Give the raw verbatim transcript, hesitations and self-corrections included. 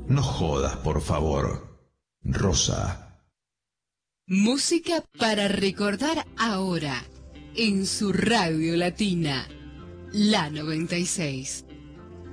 No jodas, por favor. Rosa. Música para recordar ahora, en su radio latina, la noventa y seis.